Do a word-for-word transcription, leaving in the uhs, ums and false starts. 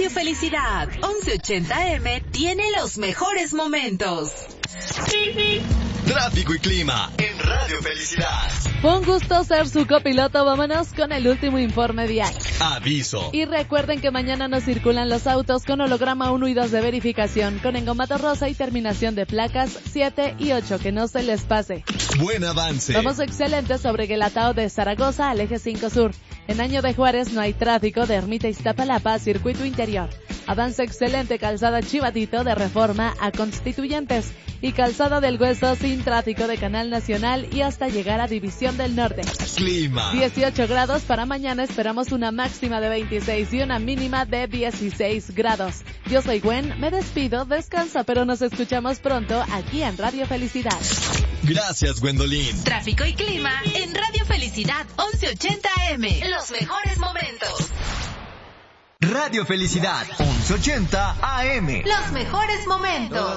Radio Felicidad once ochenta eme tiene los mejores momentos. Tráfico y clima en Radio Felicidad. Fue un gusto ser su copiloto. Vámonos con el último informe vial. Aviso. Y recuerden que mañana no circulan los autos con holograma uno y dos de verificación, con engomado rosa y terminación de placas siete y ocho. Que no se les pase. Buen avance. Vamos excelentes sobre Guelatao de Zaragoza al eje cinco sur. En Año de Juárez no hay tráfico de Ermita Iztapalapa, circuito interior. Avance excelente calzada Chivadito de Reforma a Constituyentes y calzada del Hueso sin tráfico de Canal Nacional y hasta llegar a División del Norte. Clima. dieciocho grados para mañana, esperamos una máxima de veintiséis y una mínima de dieciséis grados. Yo soy Gwen, me despido, descansa, pero nos escuchamos pronto aquí en Radio Felicidad. Gracias, Gwendolyn. Tráfico y clima en Radio Felicidad once ochenta eme. Los mejores momentos. Radio Felicidad once ochenta A M. Los mejores momentos.